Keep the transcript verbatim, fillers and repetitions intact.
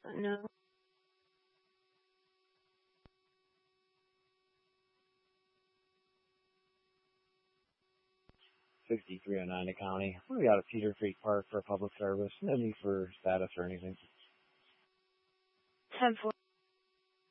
No. sixty-three oh nine to county. We got a Cedar Creek Park for public service. No need for status or anything. ten four.